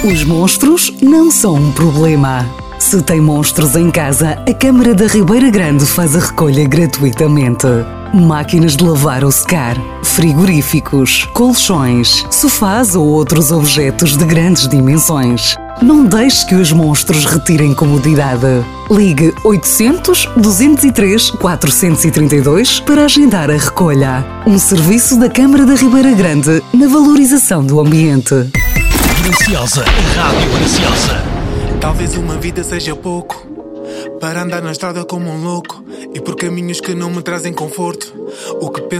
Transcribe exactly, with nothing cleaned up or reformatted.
Os monstros não são um problema. Se tem monstros em casa, a Câmara da Ribeira Grande faz a recolha gratuitamente. Máquinas de lavar ou secar, frigoríficos, colchões, sofás ou outros objetos de grandes dimensões. Não deixe que os monstros retirem comodidade. Ligue oitocentos, duzentos e três, quatrocentos e trinta e dois para agendar a recolha. Um serviço da Câmara da Ribeira Grande na valorização do ambiente. Graciosa, Rádio Graciosa. Talvez uma vida seja pouco para andar na estrada como um louco e por caminhos que não me trazem conforto. O que penso